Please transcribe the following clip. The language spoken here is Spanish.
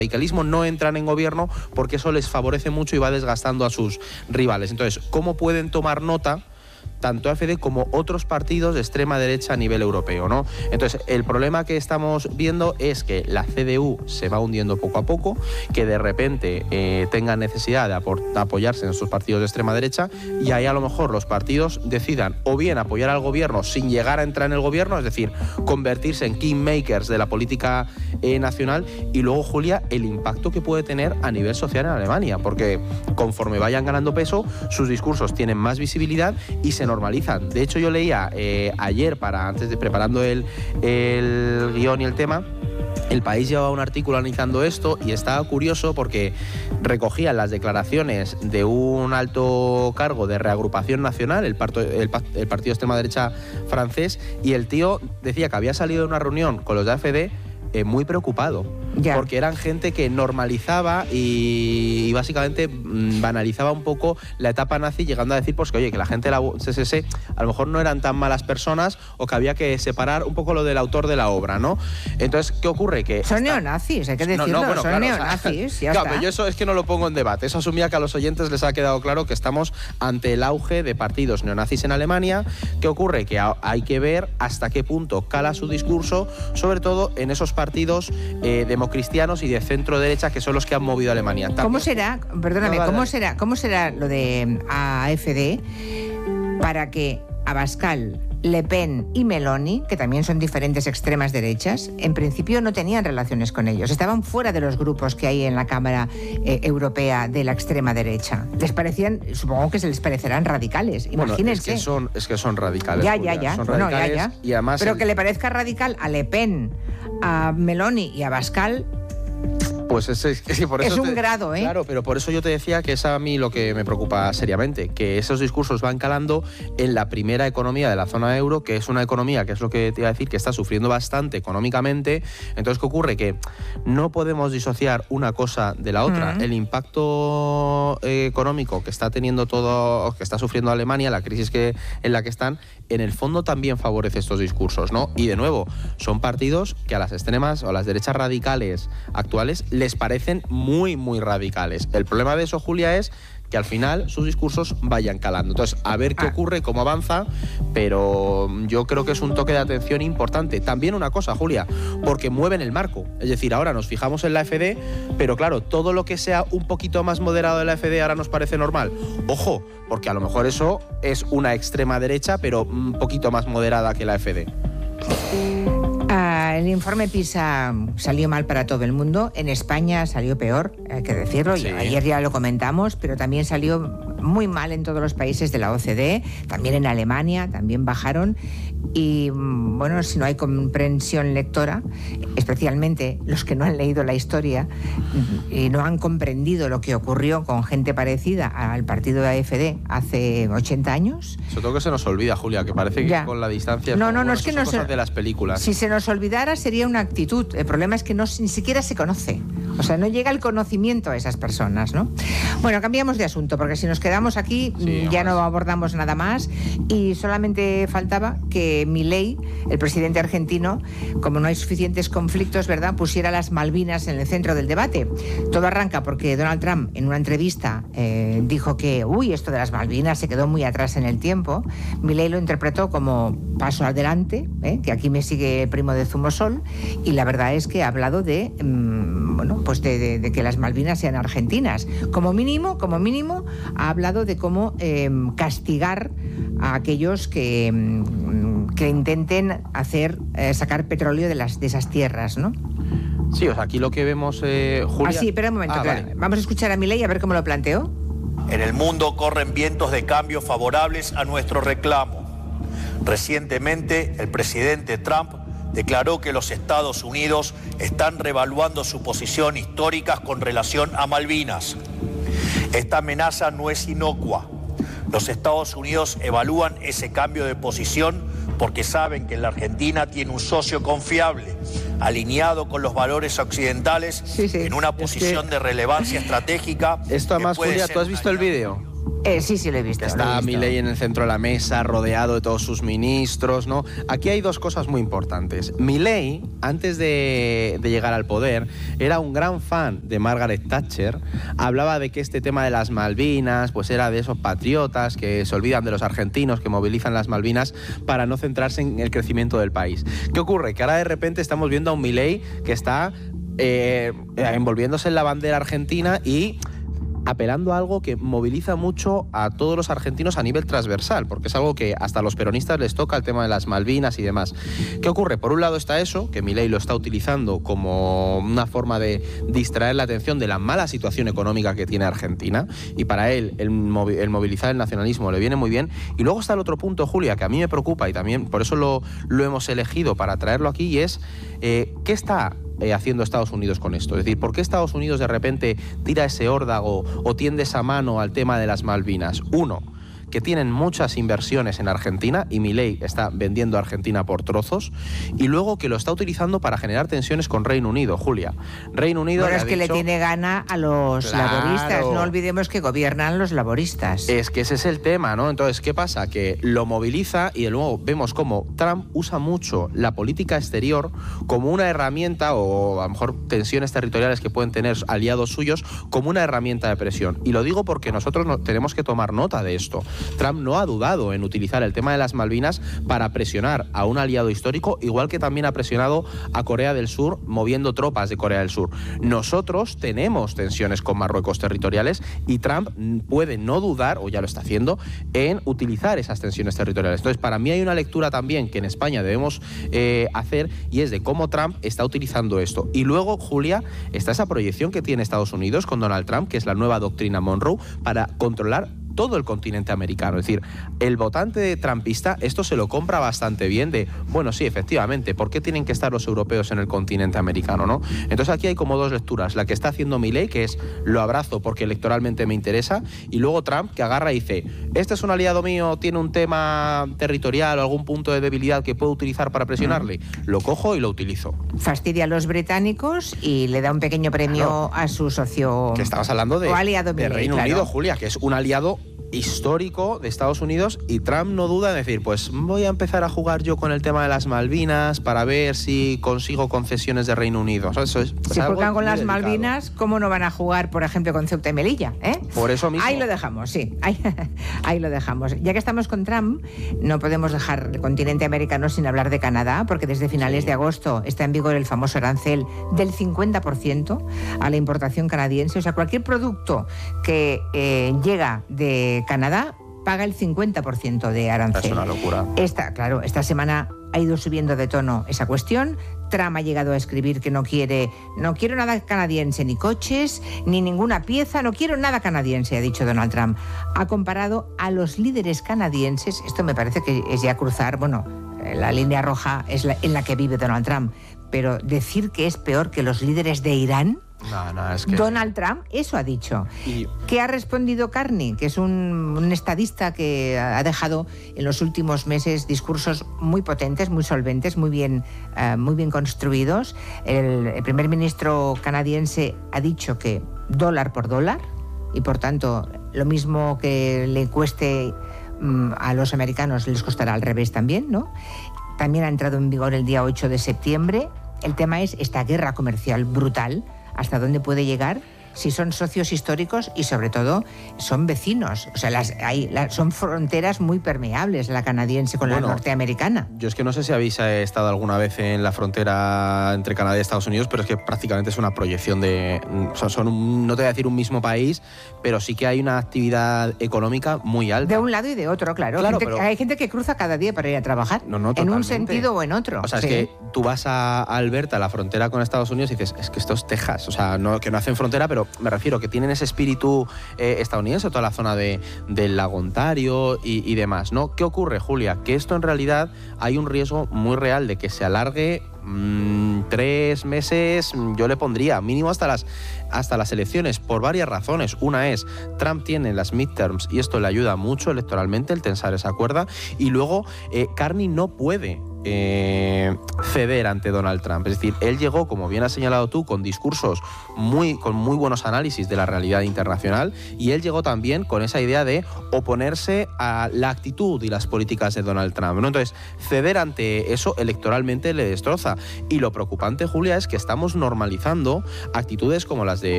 radicalismo no entran en gobierno porque eso les favorece mucho y va desgastando a sus rivales. Entonces, ¿cómo pueden tomar nota tanto AfD como otros partidos de extrema derecha a nivel europeo, ¿no? Entonces, el problema que estamos viendo es que la CDU se va hundiendo poco a poco, que de repente tengan necesidad de apoyarse en esos partidos de extrema derecha, y ahí a lo mejor los partidos decidan o bien apoyar al gobierno sin llegar a entrar en el gobierno, es decir, convertirse en kingmakers de la política nacional, y luego, Julia, el impacto que puede tener a nivel social en Alemania, porque conforme vayan ganando peso, sus discursos tienen más visibilidad y se normalizan. De hecho, yo leía ayer, preparando el guión y el tema, El País llevaba un artículo analizando esto y estaba curioso porque recogían las declaraciones de un alto cargo de Reagrupación Nacional, el partido de extrema derecha francés, y el tío decía que había salido de una reunión con los de AfD muy preocupado, porque eran gente que normalizaba y básicamente banalizaba un poco la etapa nazi, llegando a decir pues que oye, que la gente de la CSS a lo mejor no eran tan malas personas, o que había que separar un poco lo del autor de la obra, ¿no? Entonces, ¿qué ocurre? Que son neonazis, hay que decirlo, bueno, son claro, neonazis, ya claro, está. pero yo eso es que no lo pongo en debate, eso asumía que a los oyentes les ha quedado claro que estamos ante el auge de partidos neonazis en Alemania. ¿Qué ocurre? Que hay que ver hasta qué punto cala su discurso, sobre todo en esos partidos democristianos y de centro derecha, que son los que han movido a Alemania. También. ¿Cómo será, perdóname, cómo será lo de AfD para que Abascal, Le Pen y Meloni, que también son diferentes extremas derechas, en principio no tenían relaciones con ellos, estaban fuera de los grupos que hay en la Cámara Europea de la extrema derecha? Les parecían, supongo que se les parecerán radicales, imagínense. Bueno, es que son radicales. Ya. Son radicales, ya. Y además pero que le parezca radical a Le Pen, a Meloni y a Abascal, pues por eso es un grado, ¿eh? Claro, pero por eso yo te decía que es a mí lo que me preocupa seriamente, que esos discursos van calando en la primera economía de la zona euro, que es una economía, que es lo que te iba a decir, que está sufriendo bastante económicamente. Entonces, ¿qué ocurre? Que no podemos disociar una cosa de la otra. El impacto económico que está teniendo que está sufriendo Alemania, la crisis en la que están, en el fondo también favorece estos discursos, ¿no? Y de nuevo, son partidos que a las extremas o a las derechas radicales actuales les parecen muy, muy radicales. El problema de eso, Julia, es que al final sus discursos vayan calando. Entonces, a ver qué ocurre, cómo avanza, pero yo creo que es un toque de atención importante. También una cosa, Julia, porque mueven el marco. Es decir, ahora nos fijamos en la AfD, pero claro, todo lo que sea un poquito más moderado de la AfD ahora nos parece normal. Ojo, porque a lo mejor eso es una extrema derecha, pero un poquito más moderada que la AfD. El informe PISA salió mal para todo el mundo. En España salió peor, hay que decirlo. Sí. Ayer ya lo comentamos, pero también salió muy mal en todos los países de la OCDE. También en Alemania, también bajaron. Y bueno, si no hay comprensión lectora, especialmente los que no han leído la historia y no han comprendido lo que ocurrió con gente parecida al partido de AfD hace 80 años. Sobre todo que se nos olvida, Julia, que parece que con la distancia... No, es que no son cosas de las películas. Si se nos olvidara sería una actitud. El problema es que ni siquiera se conoce. O sea, no llega el conocimiento a esas personas, ¿no? Bueno, cambiamos de asunto, porque si nos quedamos aquí ya no abordamos nada más, y solamente faltaba que Milei, el presidente argentino, como no hay suficientes conflictos, ¿verdad?, pusiera las Malvinas en el centro del debate. Todo arranca porque Donald Trump, en una entrevista, dijo que, esto de las Malvinas se quedó muy atrás en el tiempo. Milei lo interpretó como paso adelante, que aquí me sigue el primo de Zumosol, y la verdad es que ha hablado de de que las Malvinas sean argentinas. Como mínimo, ha hablado de cómo castigar a aquellos que intenten sacar petróleo de esas tierras, ¿no? Sí, o sea, aquí lo que vemos, Julia... sí, espera un momento, vale. Vamos a escuchar a Milei a ver cómo lo planteó. En el mundo corren vientos de cambio favorables a nuestro reclamo. Recientemente, el presidente Trump declaró que los Estados Unidos están revaluando su posición histórica con relación a Malvinas. Esta amenaza no es inocua. Los Estados Unidos evalúan ese cambio de posición porque saben que la Argentina tiene un socio confiable, alineado con los valores occidentales, en una posición de relevancia estratégica. Esto además, Julia, ¿tú has visto el vídeo? Sí, lo he visto. Que está Milei en el centro de la mesa, rodeado de todos sus ministros, ¿no? Aquí hay dos cosas muy importantes. Milei, antes de llegar al poder, era un gran fan de Margaret Thatcher. Hablaba de que este tema de las Malvinas, pues era de esos patriotas que se olvidan de los argentinos, que movilizan las Malvinas para no centrarse en el crecimiento del país. ¿Qué ocurre? Que ahora de repente estamos viendo a un Milei que está envolviéndose en la bandera argentina y apelando a algo que moviliza mucho a todos los argentinos a nivel transversal, porque es algo que hasta a los peronistas les toca, el tema de las Malvinas y demás. ¿Qué ocurre? Por un lado está eso, que Milei lo está utilizando como una forma de distraer la atención de la mala situación económica que tiene Argentina, y para él el movilizar el nacionalismo le viene muy bien. Y luego está el otro punto, Julia, que a mí me preocupa y también por eso lo hemos elegido para traerlo aquí, y es ¿qué está haciendo Estados Unidos con esto? Es decir, ¿por qué Estados Unidos de repente tira ese órdago o tiende esa mano al tema de las Malvinas? Uno, que tienen muchas inversiones en Argentina y Milei está vendiendo a Argentina por trozos, y luego que lo está utilizando para generar tensiones con Reino Unido, Julia. Reino Unido es que le tiene gana a los laboristas, no olvidemos que gobiernan los laboristas. Es que ese es el tema, ¿no? Entonces, ¿qué pasa? Que lo moviliza y de nuevo vemos cómo Trump usa mucho la política exterior como una herramienta, o a lo mejor tensiones territoriales que pueden tener aliados suyos, como una herramienta de presión. Y lo digo porque nosotros tenemos que tomar nota de esto. Trump no ha dudado en utilizar el tema de las Malvinas para presionar a un aliado histórico, igual que también ha presionado a Corea del Sur moviendo tropas de Corea del Sur. Nosotros tenemos tensiones con Marruecos territoriales y Trump puede no dudar, o ya lo está haciendo, en utilizar esas tensiones territoriales. Entonces, para mí hay una lectura también que en España debemos hacer, y es de cómo Trump está utilizando esto. Y luego, Julia, está esa proyección que tiene Estados Unidos con Donald Trump, que es la nueva doctrina Monroe, para controlar todo el continente americano. Es decir, el votante trumpista esto se lo compra bastante bien, de, bueno, sí, efectivamente, ¿por qué tienen que estar los europeos en el continente americano, no? Entonces aquí hay como dos lecturas. La que está haciendo Milei, que es lo abrazo porque electoralmente me interesa, y luego Trump, que agarra y dice, este es un aliado mío, tiene un tema territorial o algún punto de debilidad que puedo utilizar para presionarle, lo cojo y lo utilizo. Fastidia a los británicos y le da un pequeño premio a su socio, que estabas hablando de Reino Unido, Julia, que es un aliado histórico de Estados Unidos, y Trump no duda en decir, pues voy a empezar a jugar yo con el tema de las Malvinas para ver si consigo concesiones de Reino Unido. O sea, eso es, si juegan con las Malvinas, ¿cómo no van a jugar, por ejemplo, con Ceuta y Melilla? Por eso mismo. Ahí lo dejamos, sí, ahí lo dejamos. Ya que estamos con Trump, no podemos dejar el continente americano sin hablar de Canadá, porque desde finales de agosto está en vigor el famoso arancel del 50% a la importación canadiense. O sea, cualquier producto que llega de Canadá paga el 50% de arancel. Es una locura. Esta semana ha ido subiendo de tono esa cuestión. Trump ha llegado a escribir que no quiero nada canadiense, ni coches, ni ninguna pieza, no quiero nada canadiense, ha dicho Donald Trump. Ha comparado a los líderes canadienses, esto me parece que es ya cruzar, bueno, la línea roja es en la que vive Donald Trump, pero decir que es peor que los líderes de Irán. No, es que... Donald Trump eso ha dicho. ¿Qué ha respondido Carney, que es un estadista que ha dejado en los últimos meses discursos muy potentes, muy solventes, muy bien construidos? El primer ministro canadiense ha dicho que dólar por dólar, y por tanto lo mismo que le cueste a los americanos les costará al revés también, ¿no? También ha entrado en vigor el día 8 de septiembre. El tema es esta guerra comercial brutal. ¿Hasta dónde puede llegar? Si son socios históricos y sobre todo son vecinos. O sea, son fronteras muy permeables, la canadiense con la norteamericana. Yo es que no sé si habéis estado alguna vez en la frontera entre Canadá y Estados Unidos, pero es que prácticamente es una proyección de... no te voy a decir un mismo país, pero sí que hay una actividad económica muy alta. De un lado y de otro, claro. Hay gente que cruza cada día para ir a trabajar. En un sentido o en otro. O sea, sí. Es que tú vas a Alberta, la frontera con Estados Unidos, y dices, es que esto es Texas. O sea, que no hacen frontera, pero me refiero que tienen ese espíritu estadounidense, toda la zona del lago Ontario y demás, ¿no? ¿Qué ocurre, Julia? Que esto en realidad hay un riesgo muy real de que se alargue 3 meses, yo le pondría mínimo hasta las elecciones, por varias razones. Una es, Trump tiene las midterms y esto le ayuda mucho electoralmente el tensar esa cuerda, y luego Carney no puede ceder ante Donald Trump. Es decir, él llegó, como bien has señalado tú, con discursos con muy buenos análisis de la realidad internacional, y él llegó también con esa idea de oponerse a la actitud y las políticas de Donald Trump, ¿no? Entonces, ceder ante eso electoralmente le destroza. Y lo preocupante, Julia, es que estamos normalizando actitudes como las de